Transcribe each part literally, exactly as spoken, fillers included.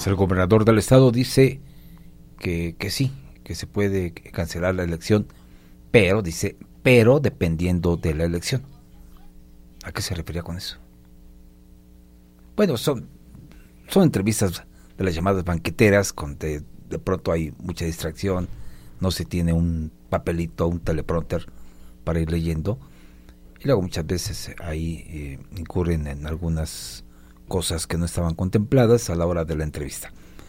Pues el gobernador del estado dice que, que sí, que se puede cancelar la elección, pero dice, pero dependiendo de la elección. ¿A qué se refería con eso? Bueno, son, son entrevistas de las llamadas banqueteras, donde de pronto hay mucha distracción, no se tiene un papelito, un teleprompter para ir leyendo, y luego muchas veces ahí eh, incurren en algunas cosas que no estaban contempladas a la hora de la entrevista.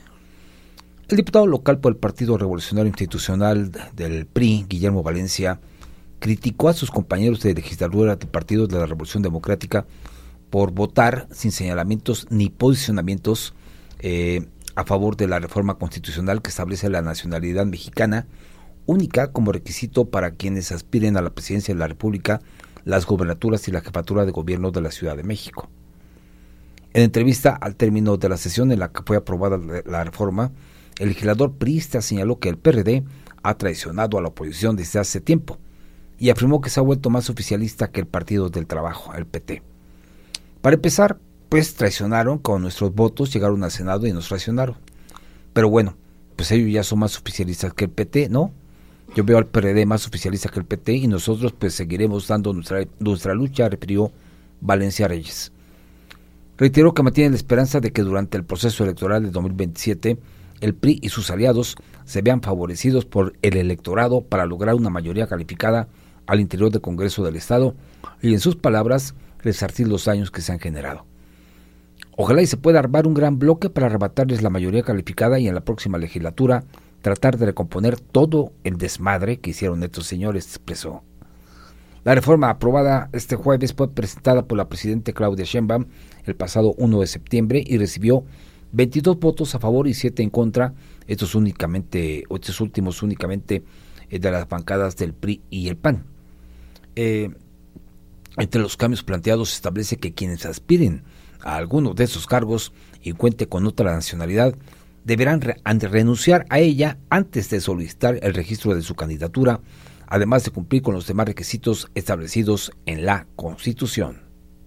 El diputado local por el Partido Revolucionario Institucional del P R I, Guillermo Valencia, criticó a sus compañeros de legislatura del Partido de la Revolución Democrática por votar sin señalamientos ni posicionamientos eh, a favor de la reforma constitucional que establece la nacionalidad mexicana única como requisito para quienes aspiren a la presidencia de la República, las gobernaturas y la jefatura de gobierno de la Ciudad de México. En entrevista al término de la sesión en la que fue aprobada la reforma, el legislador priista señaló que el P R D ha traicionado a la oposición desde hace tiempo y afirmó que se ha vuelto más oficialista que el Partido del Trabajo, el P T. Para empezar, pues traicionaron con nuestros votos, llegaron al Senado y nos traicionaron. Pero bueno, pues ellos ya son más oficialistas que el P T, ¿no? Yo veo al P R D más oficialista que el P T y nosotros pues seguiremos dando nuestra, nuestra lucha, refirió Valencia Reyes. Reiteró que mantiene la esperanza de que durante el proceso electoral de dos mil veintisiete el P R I y sus aliados se vean favorecidos por el electorado para lograr una mayoría calificada al interior del Congreso del Estado y, en sus palabras, resarcir los daños que se han generado. Ojalá y se pueda armar un gran bloque para arrebatarles la mayoría calificada y en la próxima legislatura tratar de recomponer todo el desmadre que hicieron estos señores, expresó. La reforma aprobada este jueves fue presentada por la presidenta Claudia Sheinbaum el pasado primero de septiembre y recibió veintidós votos a favor y siete en contra, estos únicamente, estos últimos únicamente eh, de las bancadas del P R I y el P A N. Eh, entre los cambios planteados se establece que quienes aspiren a alguno de esos cargos y cuente con otra nacionalidad deberán re- renunciar a ella antes de solicitar el registro de su candidatura, además de cumplir con los demás requisitos establecidos en la Constitución.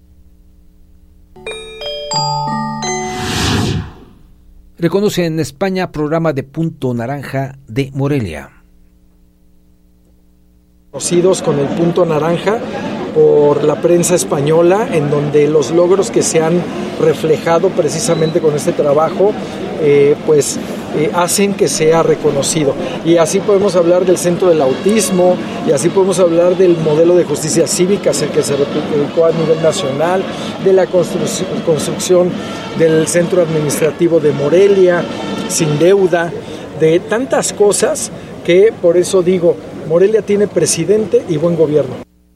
Reconoce en España programa de Punto Naranja de Morelia. Conocidos con el Punto Naranja por la prensa española, en donde los logros que se han reflejado precisamente con este trabajo eh, pues eh, hacen que sea reconocido. Y así podemos hablar del Centro del Autismo, y así podemos hablar del modelo de justicia cívica que se replicó a nivel nacional, de la constru- construcción del Centro Administrativo de Morelia, sin deuda, de tantas cosas que por eso digo, Morelia tiene presidente y buen gobierno.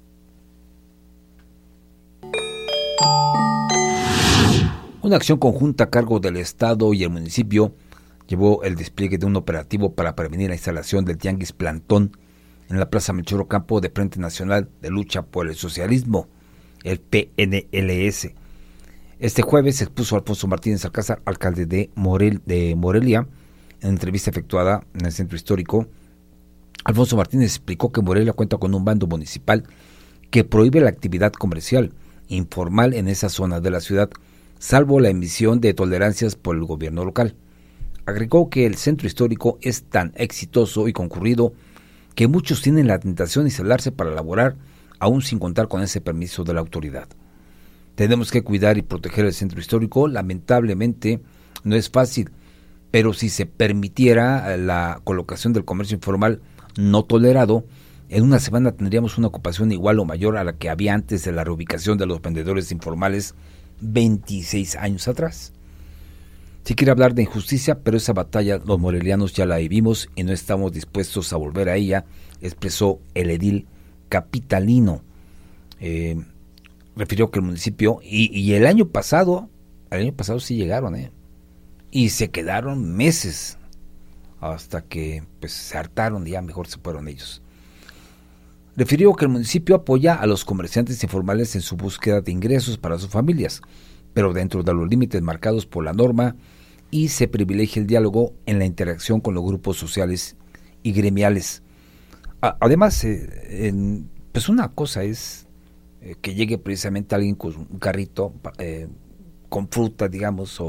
Una acción conjunta a cargo del Estado y el municipio llevó el despliegue de un operativo para prevenir la instalación del Tianguis Plantón en la Plaza Melchor Ocampo de Frente Nacional de Lucha por el Socialismo, el P N L S. Este jueves se expuso Alfonso Martínez Alcázar, alcalde de, Morel, de Morelia, en entrevista efectuada en el centro histórico. Alfonso Martínez explicó que Morelia cuenta con un bando municipal que prohíbe la actividad comercial informal en esa zona de la ciudad, salvo la emisión de tolerancias por el gobierno local. Agregó que el centro histórico es tan exitoso y concurrido que muchos tienen la tentación de instalarse para laborar, aún sin contar con ese permiso de la autoridad. Tenemos que cuidar y proteger el centro histórico. Lamentablemente no es fácil, pero si se permitiera la colocación del comercio informal no tolerado, en una semana tendríamos una ocupación igual o mayor a la que había antes de la reubicación de los vendedores informales veintiséis años atrás. Sí quiere hablar de injusticia, pero esa batalla los morelianos ya la vivimos y no estamos dispuestos a volver a ella, expresó el edil capitalino. Eh, refirió que el municipio, y, y el año pasado, el año pasado sí llegaron, eh, y se quedaron meses, hasta que pues se hartaron y ya mejor se fueron ellos. Refirió que el municipio apoya a los comerciantes informales en su búsqueda de ingresos para sus familias, pero dentro de los límites marcados por la norma, y se privilegia el diálogo en la interacción con los grupos sociales y gremiales. A- además, eh, en, pues una cosa es eh, que llegue precisamente alguien con un carrito eh, con fruta, digamos, o, o,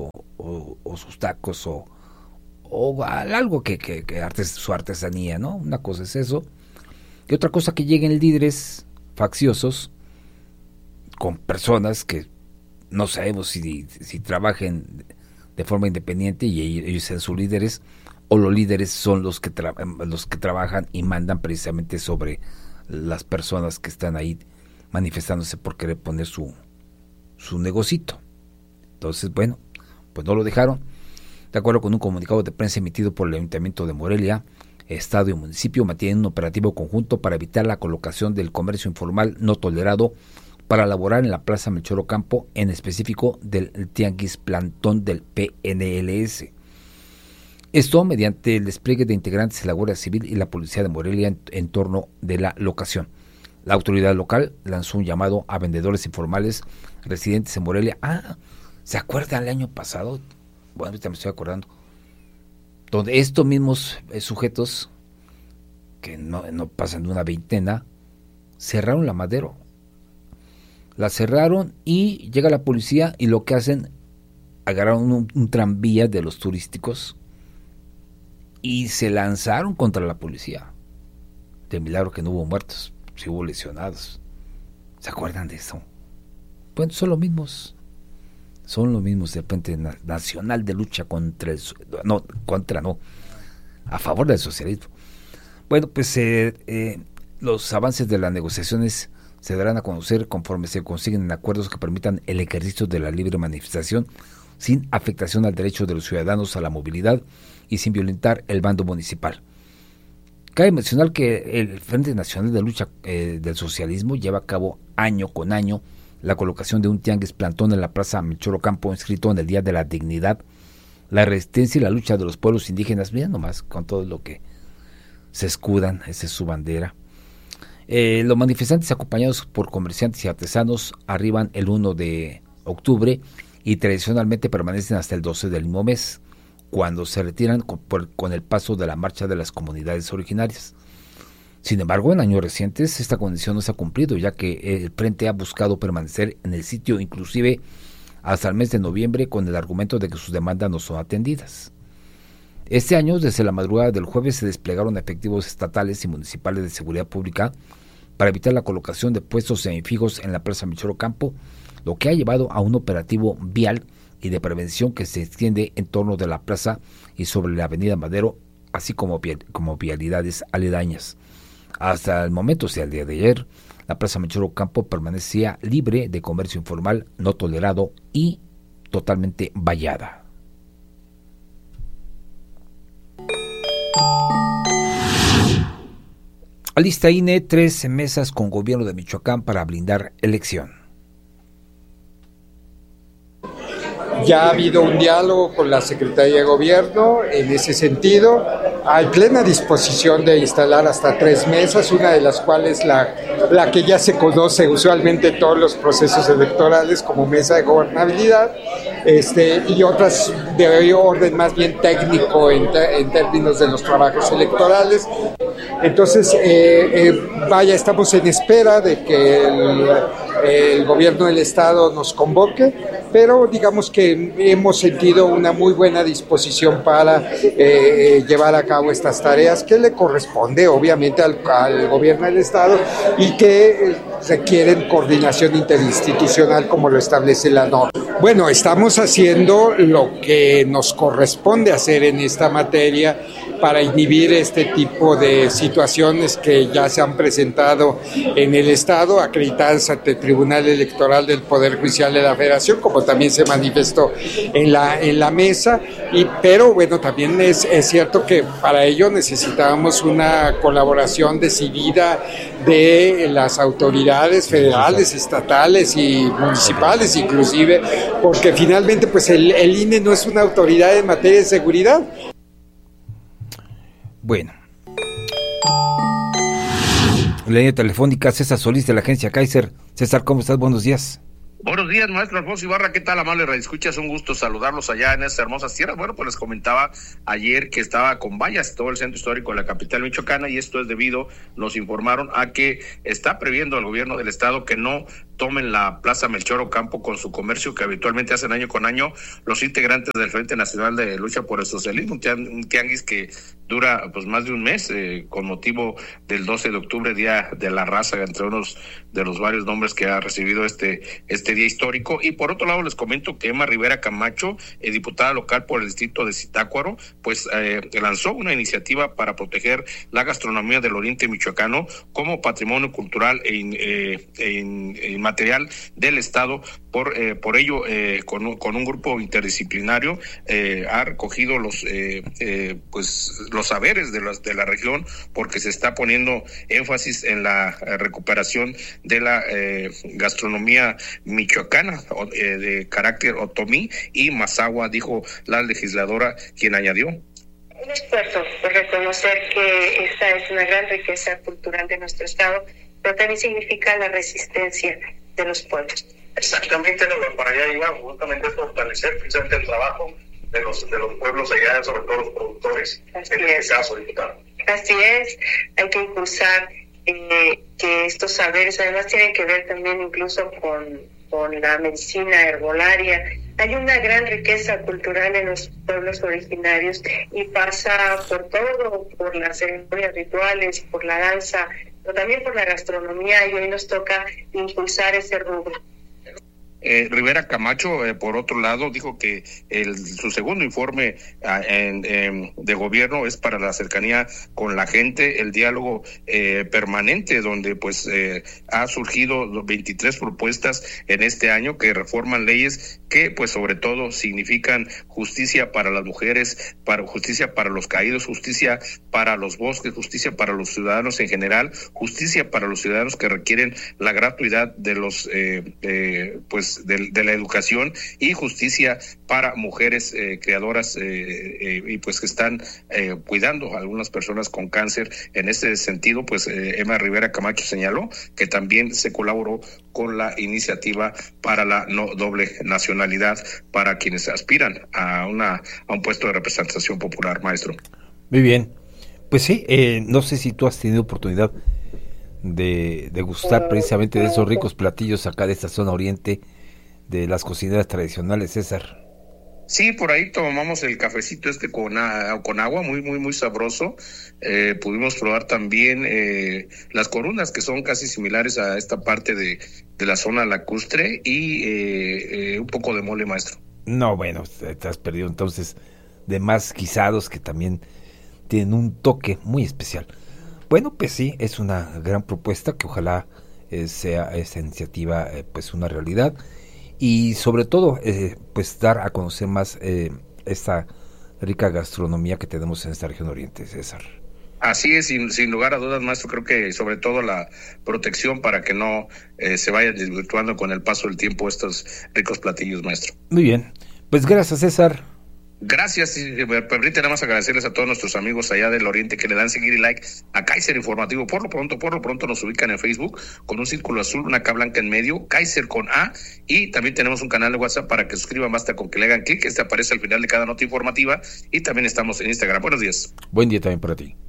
o, o sus tacos o, o algo que, que, que artes, su artesanía, ¿no? Una cosa es eso. Y otra cosa que lleguen líderes facciosos con personas que no sabemos si, si trabajen de forma independiente y ellos sean sus líderes, o los líderes son los que, tra los que trabajan y mandan precisamente sobre las personas que están ahí manifestándose por querer poner su, su negocito. Entonces, bueno, pues no lo dejaron. De acuerdo con un comunicado de prensa emitido por el Ayuntamiento de Morelia, Estado y municipio mantienen un operativo conjunto para evitar la colocación del comercio informal no tolerado para laborar en la Plaza Melchor Ocampo, en específico del Tianguis Plantón del P N L S. Esto mediante el despliegue de integrantes de la Guardia Civil y la Policía de Morelia en, en torno de la locación. La autoridad local lanzó un llamado a vendedores informales residentes en Morelia. Ah, ¿se acuerdan el año pasado? Bueno, ahorita me estoy acordando. Donde estos mismos eh, sujetos, que no, no pasan de una veintena, cerraron la Madero. La cerraron y llega la policía y lo que hacen, agarraron un, un tranvía de los turísticos y se lanzaron contra la policía. De milagro que no hubo muertos, sí hubo lesionados. ¿Se acuerdan de eso? Bueno, son los mismos. Son los mismos del Frente Nacional de Lucha contra el... No, contra no. A favor del socialismo. Bueno, pues eh, eh, los avances de las negociaciones se darán a conocer conforme se consiguen acuerdos que permitan el ejercicio de la libre manifestación sin afectación al derecho de los ciudadanos a la movilidad y sin violentar el bando municipal. Cabe mencionar que el Frente Nacional de Lucha eh, del Socialismo lleva a cabo año con año la colocación de un tianguis plantón en la Plaza Melchor Ocampo, inscrito en el Día de la Dignidad, la resistencia y la lucha de los pueblos indígenas. Miren nomás con todo lo que se escudan, esa es su bandera. Eh, los manifestantes, acompañados por comerciantes y artesanos, arriban el uno de octubre y tradicionalmente permanecen hasta el doce del mismo mes, cuando se retiran con, por, con el paso de la marcha de las comunidades originarias. Sin embargo, en años recientes esta condición no se ha cumplido, ya que el Frente ha buscado permanecer en el sitio inclusive hasta el mes de noviembre con el argumento de que sus demandas no son atendidas. Este año, desde la madrugada del jueves, se desplegaron efectivos estatales y municipales de seguridad pública para evitar la colocación de puestos semifijos en la Plaza Melchor Ocampo, lo que ha llevado a un operativo vial y de prevención que se extiende en torno de la plaza y sobre la avenida Madero, así como, como vialidades aledañas. Hasta el momento, o sea, el día de ayer, la Plaza Melchor Ocampo permanecía libre de comercio informal no tolerado y totalmente vallada. Alista I N E tres mesas con gobierno de Michoacán para blindar elección. Ya ha habido un diálogo con la Secretaría de Gobierno en ese sentido. Hay plena disposición de instalar hasta tres mesas, una de las cuales la, la que ya se conoce usualmente en todos los procesos electorales como mesa de gobernabilidad, este, y otras de orden más bien técnico en, en términos de los trabajos electorales. Entonces, eh, eh, vaya, estamos en espera de que el, el gobierno del Estado nos convoque, pero digamos que hemos sentido una muy buena disposición para eh, llevar a cabo estas tareas que le corresponde obviamente al, al gobierno del Estado y que requieren coordinación interinstitucional como lo establece la norma. Bueno, estamos haciendo lo que nos corresponde hacer en esta materia para inhibir este tipo de situaciones que ya se han presentado en el Estado, acreditadas ante el Tribunal Electoral del Poder Judicial de la Federación, como también se manifestó en la, en la mesa, y, pero bueno, también es, es cierto que para ello necesitábamos una colaboración decidida de las autoridades federales, estatales y municipales inclusive, porque finalmente pues el, el I N E no es una autoridad en materia de seguridad. Bueno. La línea telefónica, César Solís de la agencia Kaiser. César, ¿cómo estás? Buenos días. Buenos días, maestro Alfonso Ibarra, ¿qué tal, amable radioescuchas? Un gusto saludarlos allá en estas hermosas tierras. Bueno, pues les comentaba ayer que estaba con vallas todo el centro histórico de la capital michoacana, y esto es debido, nos informaron, a que está previendo el gobierno del estado que no tomen la Plaza Melchor Ocampo con su comercio que habitualmente hacen año con año los integrantes del Frente Nacional de Lucha por el Socialismo, un tianguis que dura pues más de un mes eh, con motivo del doce de octubre, Día de la Raza, entre unos de los varios nombres que ha recibido este este día histórico. Y por otro lado les comento que Emma Rivera Camacho, eh, diputada local por el distrito de Zitácuaro, pues eh, lanzó una iniciativa para proteger la gastronomía del oriente michoacano como patrimonio cultural e, eh, e, e inmaterial del estado. Por eh, por ello, eh, con, un, con un grupo interdisciplinario eh, ha recogido los eh, eh, pues los saberes de las de la región, porque se está poniendo énfasis en la recuperación de la eh, gastronomía michoacana eh, de carácter otomí y mazahua, dijo la legisladora, quien añadió: un esfuerzo por reconocer que esta es una gran riqueza cultural de nuestro estado, pero también significa la resistencia de los pueblos. Exactamente, lo para allá iba, justamente fortalecer precisamente el trabajo de los de los pueblos allá, sobre todo los productores, Así en es. este caso, diputado. Así es, hay que impulsar eh, que estos saberes además tienen que ver también incluso con, con la medicina herbolaria. Hay una gran riqueza cultural en los pueblos originarios y pasa por todo, por las ceremonias rituales, por la danza, pero también por la gastronomía, y hoy nos toca impulsar ese rubro. Eh, Rivera Camacho, eh, por otro lado, dijo que el, su segundo informe uh, en, en, de gobierno es para la cercanía con la gente, el diálogo eh, permanente, donde pues eh, ha surgido veintitrés propuestas en este año que reforman leyes que pues sobre todo significan justicia para las mujeres, para justicia para los caídos, justicia para los bosques, justicia para los ciudadanos en general, justicia para los ciudadanos que requieren la gratuidad de los eh, eh, pues De, de la educación, y justicia para mujeres eh, creadoras eh, eh, y pues que están eh, cuidando a algunas personas con cáncer. En ese sentido, pues eh, Emma Rivera Camacho señaló que también se colaboró con la iniciativa para la no doble nacionalidad para quienes aspiran a una a un puesto de representación popular, maestro. Muy bien, pues sí, eh, no sé si tú has tenido oportunidad de, de gustar precisamente de esos ricos platillos acá de esta zona oriente, de las cocineras tradicionales, César. Sí, por ahí tomamos el cafecito este con, a, con agua, muy, muy, muy sabroso. Eh, pudimos probar también eh, las corundas, que son casi similares a esta parte de, de la zona lacustre, y eh, eh, un poco de mole, maestro. No, bueno, te has perdido entonces de más guisados que también tienen un toque muy especial. Bueno, pues sí, es una gran propuesta que ojalá eh, sea esta iniciativa eh, pues una realidad. Y sobre todo, eh, pues dar a conocer más eh, esta rica gastronomía que tenemos en esta región oriente, César. Así es, sin, sin lugar a dudas, maestro. Creo que sobre todo la protección para que no eh, se vayan desvirtuando con el paso del tiempo estos ricos platillos, maestro. Muy bien, pues gracias, César. Gracias, y me permite nada más agradecerles a todos nuestros amigos allá del oriente que le dan seguir y like a Kaiser Informativo. Por lo pronto, por lo pronto nos ubican en Facebook con un círculo azul, una K blanca en medio, Kaiser con A, y también tenemos un canal de WhatsApp para que suscriban, basta con que le hagan clic, este aparece al final de cada nota informativa, y también estamos en Instagram. Buenos días. Buen día también para ti.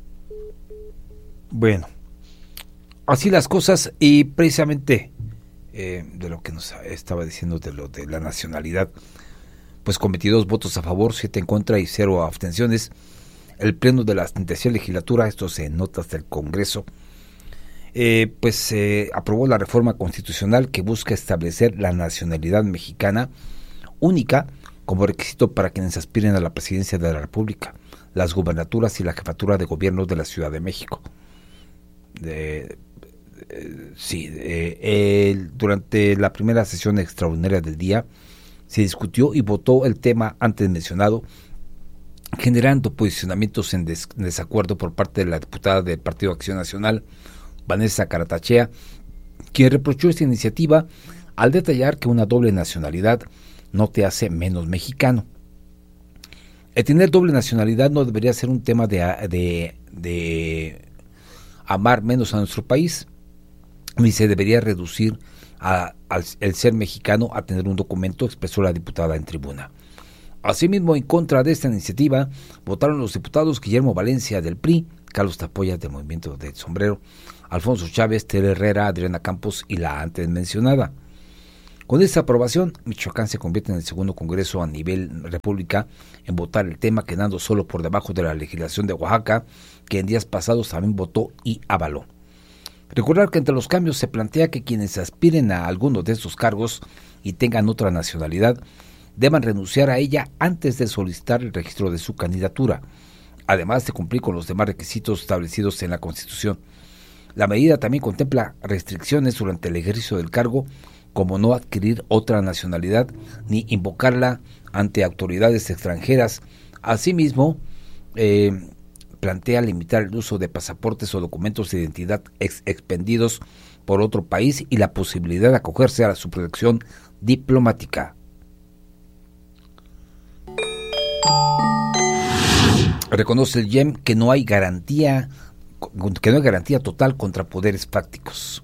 Bueno, así las cosas, y precisamente eh, de lo que nos estaba diciendo de lo de la nacionalidad, pues con veintidós votos a favor, siete en contra y cero abstenciones, el pleno de la treinta legislatura, esto se nota hasta el Congreso, eh, pues eh, aprobó la reforma constitucional que busca establecer la nacionalidad mexicana única como requisito para quienes aspiren a la presidencia de la República, las gubernaturas y la jefatura de gobierno de la Ciudad de México. De, eh, sí, eh, el, durante la primera sesión extraordinaria del día, se discutió y votó el tema antes mencionado, generando posicionamientos en, des, en desacuerdo por parte de la diputada del Partido Acción Nacional, Vanessa Caratachea, quien reprochó esta iniciativa al detallar que una doble nacionalidad no te hace menos mexicano. El tener doble nacionalidad no debería ser un tema de, de, de amar menos a nuestro país, ni se debería reducir a, al el ser mexicano a tener un documento, expresó la diputada en tribuna. Asimismo, en contra de esta iniciativa, votaron los diputados Guillermo Valencia del P R I, Carlos Tapoya del Movimiento del Sombrero, Alfonso Chávez, Tere Herrera, Adriana Campos y la antes mencionada. Con esta aprobación, Michoacán se convierte en el segundo congreso a nivel república en votar el tema, quedando solo por debajo de la legislación de Oaxaca, que en días pasados también votó y avaló. Recordar que entre los cambios se plantea que quienes aspiren a alguno de estos cargos y tengan otra nacionalidad deban renunciar a ella antes de solicitar el registro de su candidatura, además de cumplir con los demás requisitos establecidos en la Constitución. La medida también contempla restricciones durante el ejercicio del cargo, como no adquirir otra nacionalidad ni invocarla ante autoridades extranjeras. Asimismo, eh, plantea limitar el uso de pasaportes o documentos de identidad ex expendidos por otro país y la posibilidad de acogerse a su protección diplomática. Reconoce el I E M que no hay garantía, que no hay garantía total contra poderes fácticos.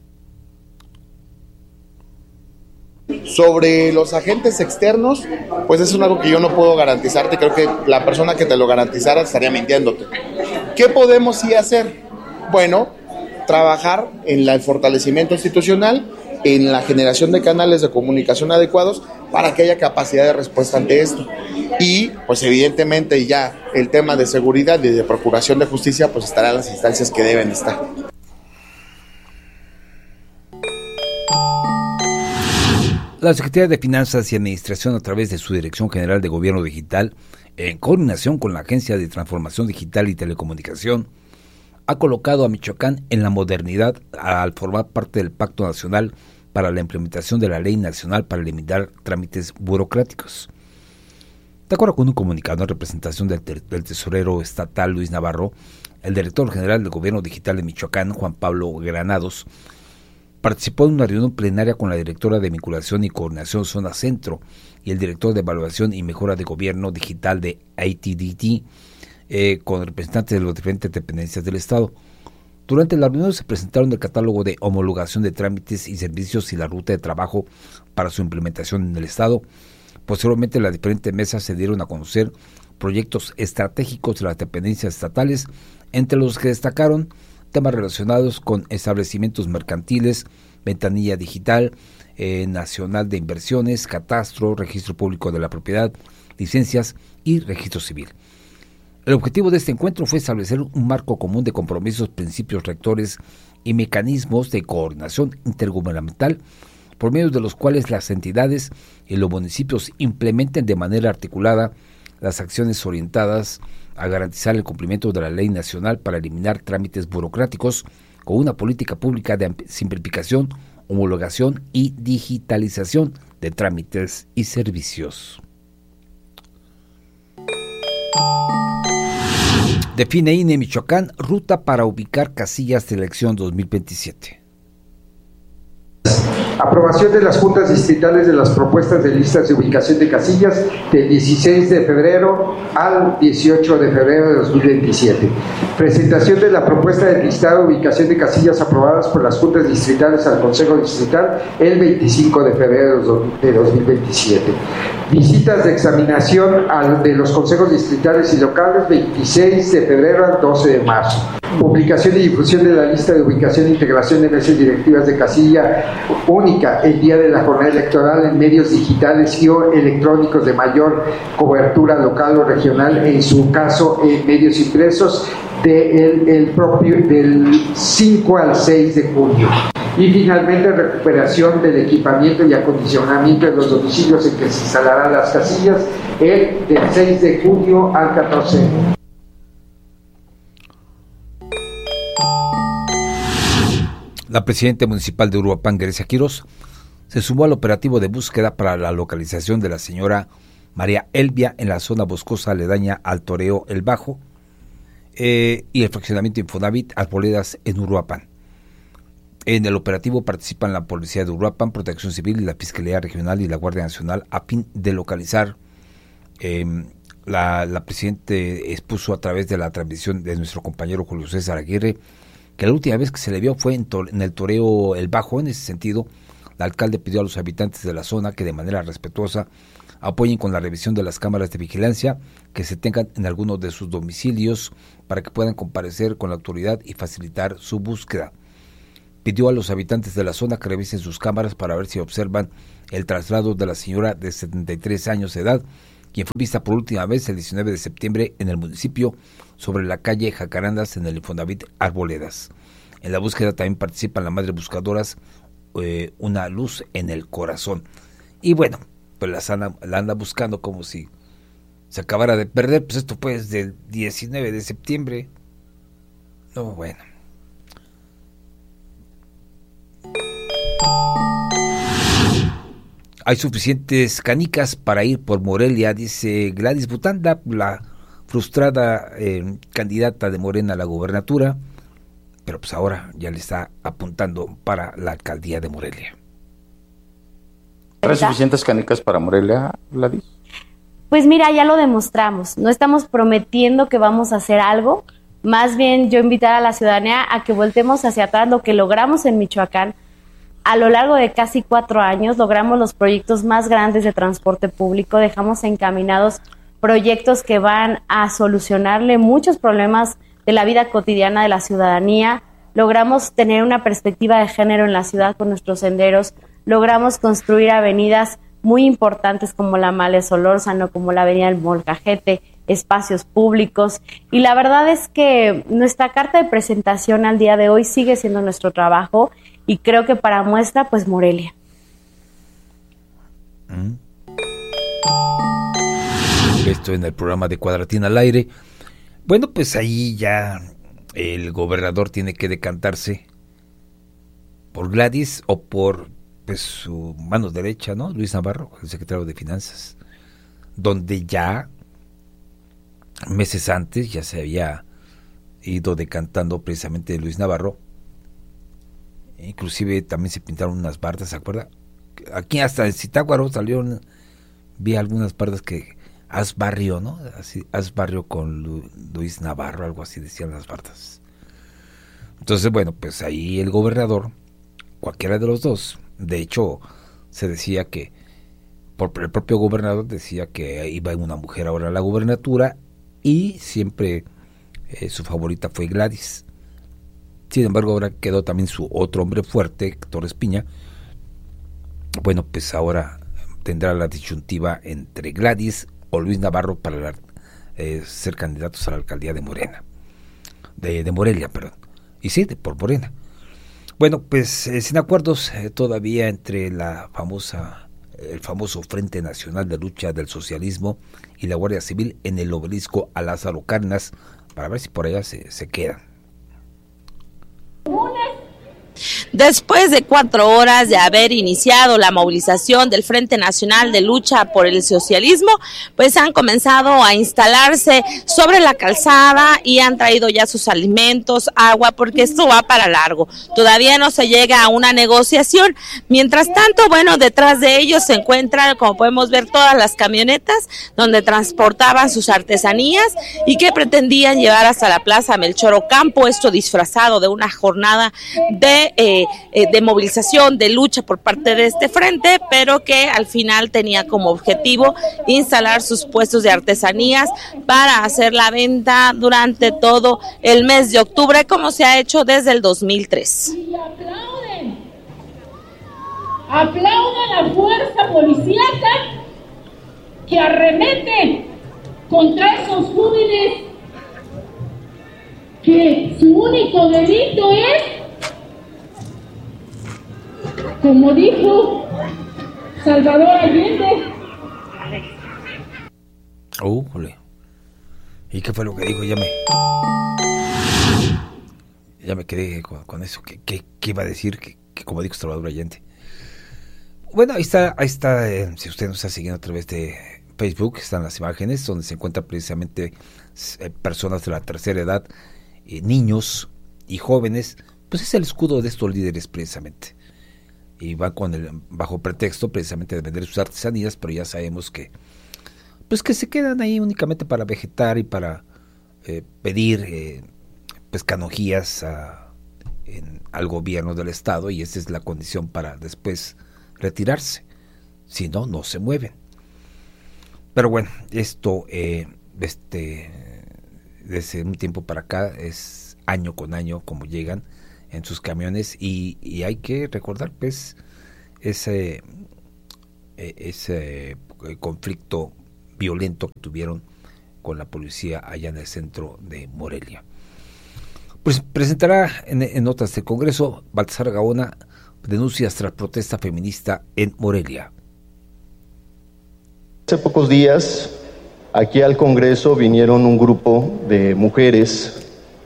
Sobre los agentes externos, pues es algo que yo no puedo garantizarte. Creo que la persona que te lo garantizara estaría mintiéndote. ¿Qué podemos sí hacer? Bueno, trabajar en el fortalecimiento institucional, en la generación de canales de comunicación adecuados para que haya capacidad de respuesta ante esto. Y, pues evidentemente ya el tema de seguridad y de procuración de justicia, pues estará en las instancias que deben estar. La Secretaría de Finanzas y Administración, a través de su Dirección General de Gobierno Digital, en coordinación con la Agencia de Transformación Digital y Telecomunicación, ha colocado a Michoacán en la modernidad al formar parte del Pacto Nacional para la implementación de la Ley Nacional para eliminar trámites burocráticos. De acuerdo con un comunicado en representación del, del tesorero estatal Luis Navarro, el director general del Gobierno Digital de Michoacán, Juan Pablo Granados, participó en una reunión plenaria con la directora de Vinculación y Coordinación Zona Centro y el director de Evaluación y Mejora de Gobierno Digital de I T D T, eh, con representantes de las diferentes dependencias del Estado. Durante la reunión se presentaron el catálogo de homologación de trámites y servicios y la ruta de trabajo para su implementación en el Estado. Posteriormente, las diferentes mesas se dieron a conocer proyectos estratégicos de las dependencias estatales, entre los que destacaron temas relacionados con establecimientos mercantiles, ventanilla digital, eh, nacional de inversiones, catastro, registro público de la propiedad, licencias y registro civil. El objetivo de este encuentro fue establecer un marco común de compromisos, principios rectores y mecanismos de coordinación intergubernamental, por medio de los cuales las entidades y los municipios implementen de manera articulada las acciones orientadas a garantizar el cumplimiento de la Ley Nacional para eliminar trámites burocráticos con una política pública de simplificación, homologación y digitalización de trámites y servicios. Define I N E Michoacán ruta para ubicar casillas de elección dos mil veintisiete. Aprobación de las juntas distritales de las propuestas de listas de ubicación de casillas del dieciséis de febrero al dieciocho de febrero de dos mil veintisiete. Presentación de la propuesta del listado de ubicación de casillas aprobadas por las juntas distritales al Consejo Distrital el veinticinco de febrero de dos mil veintisiete. Visitas de examinación de los consejos distritales y locales veintiséis de febrero al doce de marzo. Publicación y difusión de la lista de ubicación e integración de mesas directivas de casilla única el día de la jornada electoral en medios digitales y o electrónicos de mayor cobertura local o regional, en su caso en medios impresos, de el, el propio, del cinco al seis de junio. Y finalmente, recuperación del equipamiento y acondicionamiento de los domicilios en que se instalarán las casillas el del seis de junio al catorce de junio. La presidenta municipal de Uruapan, Grecia Quirós, se sumó al operativo de búsqueda para la localización de la señora María Elvia en la zona boscosa aledaña al Toreo El Bajo eh, y el fraccionamiento Infonavit Arboledas en Uruapan. En el operativo participan la Policía de Uruapan, Protección Civil y la Fiscalía Regional y la Guardia Nacional a fin de localizar. Eh, la, la presidenta expuso a través de la transmisión de nuestro compañero Julio César Aguirre que la última vez que se le vio fue en, to- en el Toreo El Bajo. En ese sentido, el alcalde pidió a los habitantes de la zona que de manera respetuosa apoyen con la revisión de las cámaras de vigilancia que se tengan en algunos de sus domicilios para que puedan comparecer con la autoridad y facilitar su búsqueda. Pidió a los habitantes de la zona que revisen sus cámaras para ver si observan el traslado de la señora de setenta y tres años de edad, quien fue vista por última vez el diecinueve de septiembre en el municipio sobre la calle Jacarandas en el Infonavit Arboledas. En la búsqueda también participan las madres buscadoras eh, Una Luz en el Corazón. Y bueno, pues la anda, la anda buscando como si se acabara de perder, pues esto fue desde el diecinueve de septiembre. No, bueno. Hay suficientes canicas para ir por Morelia, dice Gladys Butanda, la frustrada eh, candidata de Morena a la gobernatura, pero pues ahora ya le está apuntando para la alcaldía de Morelia. ¿Hay suficientes canicas para Morelia, Gladys? Pues mira, ya lo demostramos, no estamos prometiendo que vamos a hacer algo, más bien yo invitar a la ciudadanía a que voltemos hacia atrás lo que logramos en Michoacán. A lo largo de casi cuatro años logramos los proyectos más grandes de transporte público, dejamos encaminados proyectos que van a solucionarle muchos problemas de la vida cotidiana de la ciudadanía, logramos tener una perspectiva de género en la ciudad con nuestros senderos, logramos construir avenidas muy importantes como la Male Solórzano, como la avenida del Molcajete, espacios públicos, y la verdad es que nuestra carta de presentación al día de hoy sigue siendo nuestro trabajo, y creo que para muestra, pues Morelia. Mm. Esto en el programa de Cuadratín al Aire. Bueno, pues ahí ya el gobernador tiene que decantarse por Gladys o por pues su mano derecha, ¿no? Luis Navarro, el secretario de Finanzas, donde ya meses antes ya se había ido decantando precisamente de Luis Navarro. Inclusive también se pintaron unas bardas, ¿se acuerda? Aquí hasta en Zitácuaro salieron, vi algunas bardas que haz barrio, ¿no? Así, haz barrio con Lu, Luis Navarro, algo así decían las bardas. Entonces, bueno, pues ahí el gobernador, cualquiera de los dos, de hecho, se decía que, por el propio gobernador decía que iba una mujer ahora a la gubernatura y siempre eh, su favorita fue Gladys. Sin embargo, ahora quedó también su otro hombre fuerte, Torres Piña. Bueno, pues ahora tendrá la disyuntiva entre Gladys o Luis Navarro para la, eh, ser candidatos a la alcaldía de Morena. De, de Morelia, perdón. Y sí, de, por Morena. Bueno, pues eh, sin acuerdos eh, todavía entre la famosa, el famoso Frente Nacional de Lucha del Socialismo y la Guardia Civil en el obelisco a Lázaro Cárdenas, para ver si por allá se, se quedan. Después de cuatro horas de haber iniciado la movilización del Frente Nacional de Lucha por el Socialismo, pues han comenzado a instalarse sobre la calzada y han traído ya sus alimentos, agua, porque esto va para largo. Todavía no se llega a una negociación. Mientras tanto, bueno, detrás de ellos se encuentran, como podemos ver, todas las camionetas donde transportaban sus artesanías y que pretendían llevar hasta la Plaza Melchor Ocampo, esto disfrazado de una jornada de Eh, eh, de movilización, de lucha por parte de este frente, pero que al final tenía como objetivo instalar sus puestos de artesanías para hacer la venta durante todo el mes de octubre, como se ha hecho desde el dos mil tres. Y aplauden, aplaudan la fuerza policíaca que arremete contra esos jóvenes que su único delito es, como dijo Salvador Allende. Uh, jole. ¿Y qué fue lo que dijo? Ya me ya me quedé con, con eso. ¿Qué, qué, qué iba a decir? Que, que como dijo Salvador Allende. Bueno, ahí está, ahí está. Eh, si usted nos está siguiendo a través de Facebook, están las imágenes donde se encuentran precisamente eh, personas de la tercera edad, eh, niños y jóvenes. Pues es el escudo de estos líderes precisamente. Y va con el bajo pretexto precisamente de vender sus artesanías, pero ya sabemos que pues que se quedan ahí únicamente para vegetar y para eh, pedir eh, pues canonjías a, en, al gobierno del estado, y esa es la condición para después retirarse. Si no, no se mueven. Pero bueno, esto eh, este desde un tiempo para acá es año con año como llegan en sus camiones y, y hay que recordar pues ese ese conflicto violento que tuvieron con la policía allá en el centro de Morelia. Pues presentará en, en notas del Congreso Baltasar Gaona denuncias tras protesta feminista en Morelia. Hace pocos días aquí al Congreso vinieron un grupo de mujeres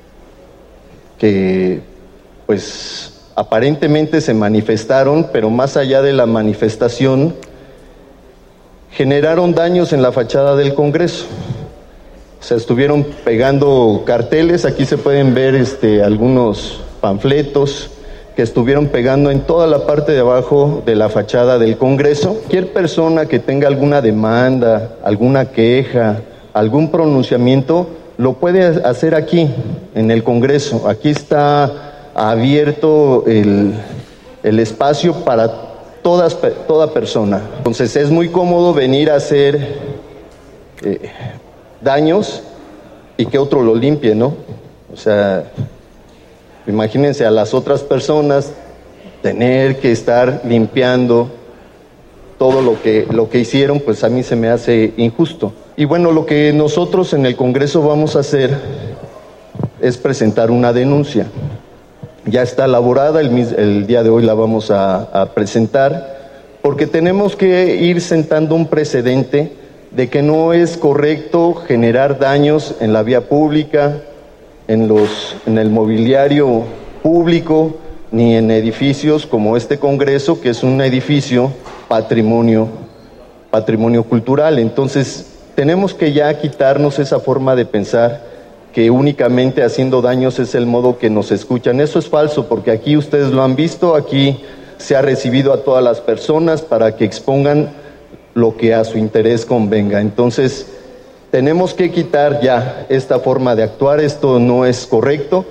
que pues aparentemente se manifestaron, pero más allá de la manifestación generaron daños en la fachada del Congreso. O sea, estuvieron pegando carteles, aquí se pueden ver este, algunos panfletos que estuvieron pegando en toda la parte de abajo de la fachada del Congreso. Cualquier persona que tenga alguna demanda, alguna queja, algún pronunciamiento, lo puede hacer aquí, en el Congreso. Aquí está abierto el, el espacio para todas, toda persona. Entonces es muy cómodo venir a hacer eh, daños y que otro lo limpie, ¿no? O sea, imagínense a las otras personas tener que estar limpiando todo lo que, lo que hicieron, pues a mí se me hace injusto. Y bueno, lo que nosotros en el Congreso vamos a hacer es presentar una denuncia. Ya está elaborada, el, el día de hoy la vamos a, a presentar, porque tenemos que ir sentando un precedente de que no es correcto generar daños en la vía pública, en los, en el mobiliario público, ni en edificios como este Congreso, que es un edificio patrimonio, patrimonio cultural. Entonces, tenemos que ya quitarnos esa forma de pensar que únicamente haciendo daños es el modo que nos escuchan. Eso es falso, porque aquí ustedes lo han visto, aquí se ha recibido a todas las personas para que expongan lo que a su interés convenga. Entonces, tenemos que quitar ya esta forma de actuar, esto no es correcto.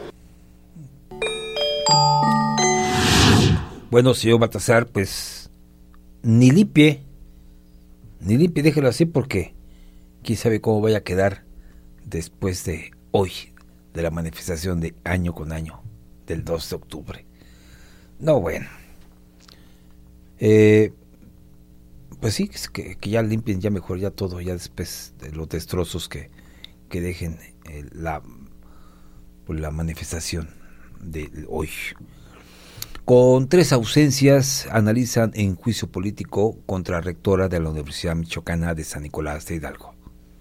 Bueno, señor Baltasar, pues ni limpie, ni limpie, déjelo así, porque quién sabe cómo vaya a quedar después de hoy, de la manifestación de año con año, del dos de octubre. No, bueno. Eh, pues sí, que, que ya limpien, ya mejor, ya todo, ya después de los destrozos que, que dejen eh, la, pues la manifestación de hoy. Con tres ausencias, analizan en juicio político contra rectora de la Universidad Michoacana de San Nicolás de Hidalgo.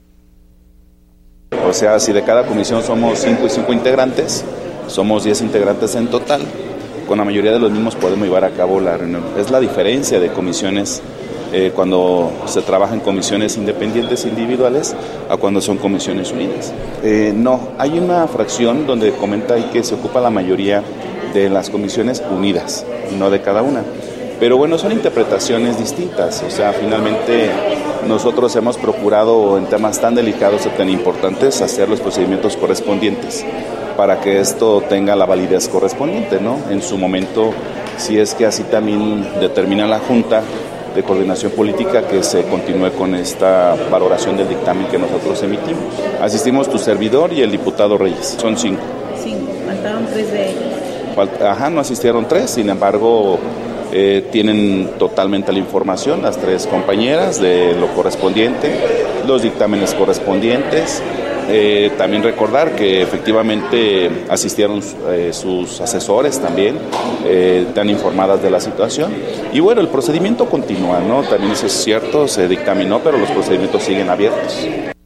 O sea, si de cada comisión somos cinco y cinco integrantes, somos diez integrantes en total. Con la mayoría de los mismos podemos llevar a cabo la reunión. Es la diferencia de comisiones eh, cuando se trabaja en comisiones independientes individuales a cuando son comisiones unidas. Eh, no, hay una fracción donde comenta ahí que se ocupa la mayoría de las comisiones unidas, no de cada una. Pero bueno, son interpretaciones distintas, o sea, finalmente nosotros hemos procurado en temas tan delicados y tan importantes hacer los procedimientos correspondientes para que esto tenga la validez correspondiente, ¿no? En su momento, si es que así también determina la Junta de Coordinación Política que se continúe con esta valoración del dictamen que nosotros emitimos. Asistimos tu servidor y el diputado Reyes, son cinco. Cinco, faltaron tres de ellos. Ajá, no asistieron tres, sin embargo, eh, tienen totalmente la información, las tres compañeras, de lo correspondiente, los dictámenes correspondientes. Eh, también recordar que efectivamente asistieron eh, sus asesores también, eh, están informadas de la situación. Y bueno, el procedimiento continúa, ¿no? También eso es cierto, se dictaminó, pero los procedimientos siguen abiertos.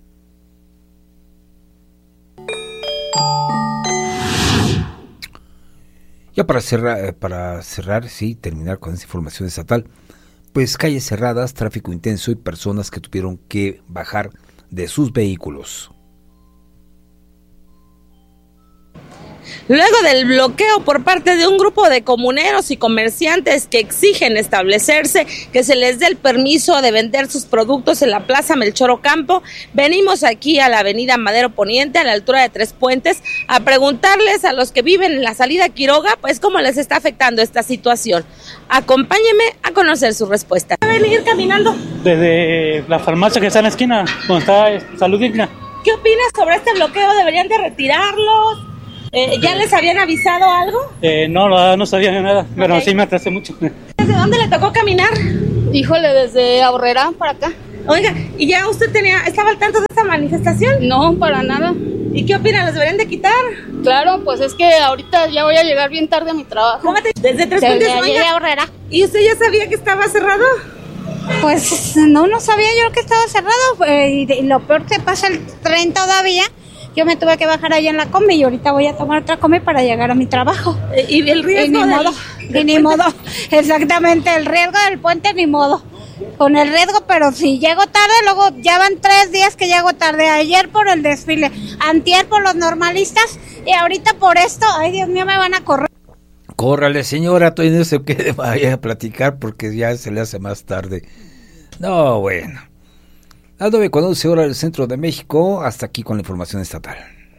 Ya para cerrar, para cerrar, sí, terminar con esa información estatal, pues calles cerradas, tráfico intenso y personas que tuvieron que bajar de sus vehículos. luego del bloqueo por parte de un grupo de comuneros y comerciantes que exigen establecerse, que se les dé el permiso de vender sus productos en la Plaza Melchor Ocampo. Venimos aquí a la avenida Madero Poniente, a la altura de Tres Puentes, a preguntarles a los que viven en la salida Quiroga, pues cómo les está afectando esta situación. Acompáñeme a conocer su respuesta. ¿Va a venir caminando? Desde la farmacia que está en la esquina, donde está Salud Digna. ¿Qué opinas sobre este bloqueo? ¿Deberían de retirarlos? Eh, ¿Ya les habían avisado algo? Eh, no, no, no sabía nada, pero okay. Sí me atrasé mucho. ¿Desde dónde le tocó caminar? Híjole, desde Aurrera para acá. Oiga, ¿y ya usted tenía, estaba al tanto de esta manifestación? No, para nada. ¿Y qué opina? ¿Los deberían de quitar? Claro, pues es que ahorita ya voy a llegar bien tarde a mi trabajo. ¿Cómo te... Desde Tres Puentes, oiga. Aurrera. ¿Y usted ya sabía que estaba cerrado? Pues no, no sabía yo que estaba cerrado. Eh, y lo peor que pasa el tren todavía. Yo me tuve que bajar allá en la combi y ahorita voy a tomar otra combi para llegar a mi trabajo. ¿Y el riesgo? Y ni del, modo, del y ni modo, exactamente, el riesgo del puente ni modo. Con el riesgo, pero si llego tarde, luego ya van tres días que llego tarde. Ayer por el desfile, antier por los normalistas y ahorita por esto, ay Dios mío, me van a correr. Córrale, señora, todavía no se quede, vaya a platicar porque ya se le hace más tarde. No, bueno. Las nueve con once horas del centro de México, hasta aquí con la información estatal.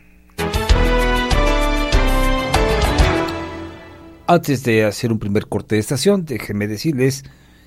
Antes de hacer un primer corte de estación, déjenme decirles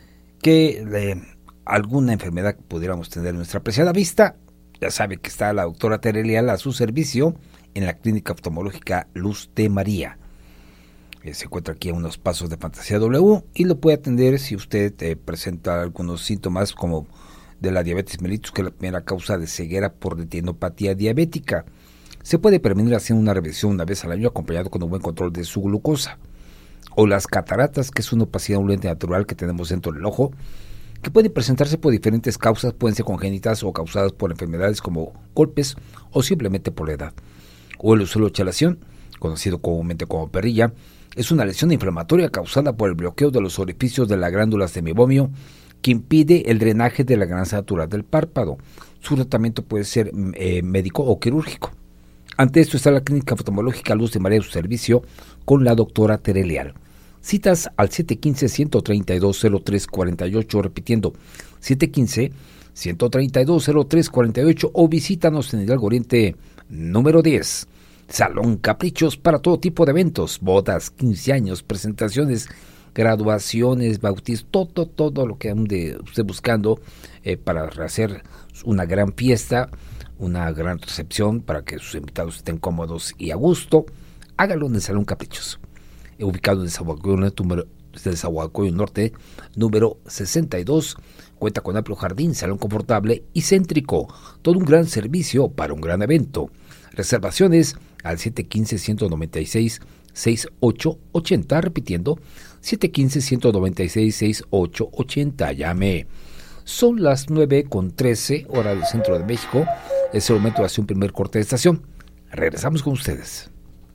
que eh, alguna enfermedad que pudiéramos tener en nuestra apreciada vista, ya sabe que está la doctora Tere Leal a su servicio en la Clínica Oftalmológica Luz de María. Eh, se encuentra aquí a unos pasos de Fantasía W y lo puede atender si usted eh, presenta algunos síntomas como de la diabetes mellitus, que es la primera causa de ceguera por retinopatía diabética. Se puede prevenir haciendo una revisión una vez al año acompañado con un buen control de su glucosa. O las cataratas, que es una opacidad, un lente natural que tenemos dentro del ojo, que puede presentarse por diferentes causas, pueden ser congénitas o causadas por enfermedades como golpes o simplemente por la edad. O el usuario de chalación, conocido comúnmente como perrilla, es una lesión inflamatoria causada por el bloqueo de los orificios de la glándula semibomio que impide el drenaje de la grasa natural del párpado. Su tratamiento puede ser eh, médico o quirúrgico. Ante esto está la Clínica Oftalmológica Luz de María a su servicio con la doctora Tere Leal. Citas al siete uno cinco, uno tres dos, cero tres cuatro ocho, repitiendo siete uno cinco, uno tres dos, cero tres cuatro ocho, o visítanos en Hidalgo Oriente número diez. Salón Caprichos para todo tipo de eventos, bodas, quince años, presentaciones, graduaciones, bautizos, todo, todo lo que ande usted buscando eh, para hacer una gran fiesta, una gran recepción para que sus invitados estén cómodos y a gusto. Hágalo en el Salón Caprichos, ubicado en Nezahualcóyotl, número, Nezahualcóyotl Norte, número sesenta y dos. Cuenta con amplio jardín, salón confortable y céntrico. Todo un gran servicio para un gran evento. Reservaciones al siete uno cinco, uno nueve seis, seis ocho ocho cero, repitiendo siete uno cinco, uno nueve seis, seis ocho ocho cero. Llame. Son las nueve con trece, hora del centro de México. Es el momento de hacer un primer corte de estación. Regresamos con ustedes.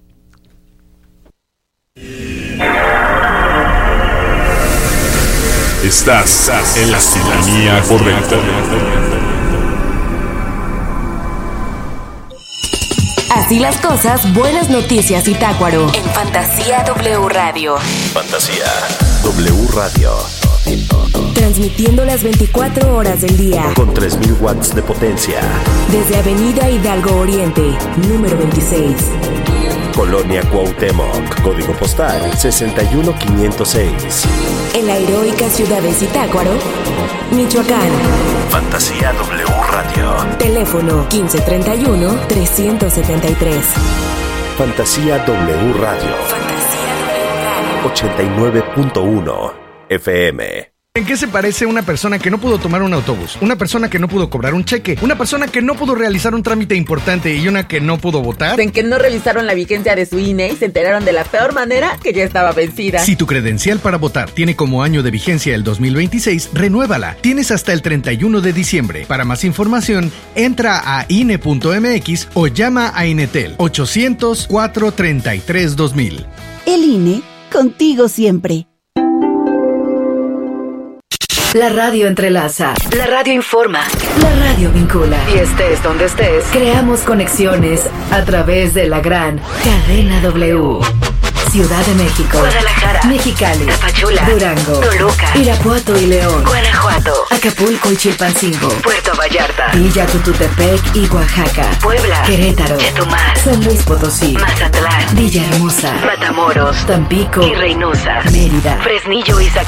Estás en la sintonía correcta. Así las cosas, buenas noticias y Tácuaro. En Fantasía W Radio. Fantasía W Radio. Transmitiendo las veinticuatro horas del día. Con tres mil watts de potencia. Desde Avenida Hidalgo Oriente, número veintiséis. Colonia Cuauhtémoc, código postal sesenta y uno quinientos seis. En la heroica ciudad de Zitácuaro, Michoacán. Fantasía W Radio. Teléfono quince treinta y uno, trescientos setenta y tres. Fantasía W Radio. Fantasía W Radio. ochenta y nueve punto uno F M. ¿En qué se parece una persona que no pudo tomar un autobús? Una persona que no pudo cobrar un cheque, una persona que no pudo realizar un trámite importante y una que no pudo votar. En que no revisaron la vigencia de su I N E y se enteraron de la peor manera que ya estaba vencida. Si tu credencial para votar tiene como año de vigencia el dos mil veintiséis, renuévala. Tienes hasta el treinta y uno de diciembre. Para más información, entra a I N E punto M X o llama a Inetel ochocientos, cuatro treinta y tres, dos mil. El I N E, contigo siempre. La radio entrelaza. La radio informa. La radio vincula. Y estés donde estés, creamos conexiones a través de la gran cadena W. Ciudad de México, Guadalajara, Mexicali, Tapachula, Durango, Toluca, Irapuato y León, Guanajuato, Acapulco y Chilpancingo, Puerto Vallarta, Villa Tututepec y Oaxaca, Puebla, Querétaro, Chetumal, San Luis Potosí, Mazatlán, Villahermosa, Matamoros, Tampico y Reynosa, Mérida, Fresnillo y Zacatecas.